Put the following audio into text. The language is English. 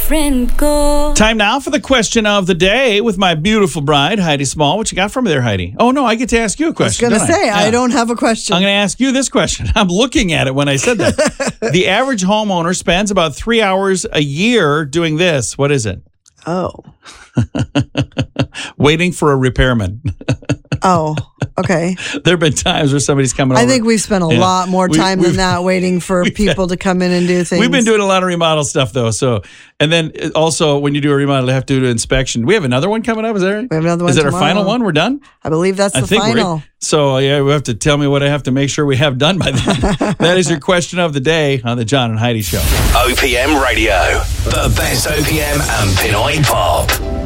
friend go? Time now for the question of the day with my beautiful bride, Heidi Small. What you got for me there, Heidi? Oh, no, I get to ask you a question. I was going to say, I don't have a question. I'm going to ask you this question. I'm looking at it when I said that. The average homeowner spends about 3 hours a year doing this. What is it? Oh. Waiting for a repairman. Oh, okay. There have been times where somebody's coming over. I think we've spent a lot more time than that waiting for people to come in and do things. We've been doing a lot of remodel stuff, though. So, and then also when you do a remodel, you have to do an inspection. We have another one coming up. Is that right? We have another one. Is that tomorrow. our final one? We're done? I believe that's the final. So, yeah, we have to tell me what I have to make sure we have done by then. That is your question of the day on the John and Heidi Show. OPM Radio, the best OPM and Pinoy pop.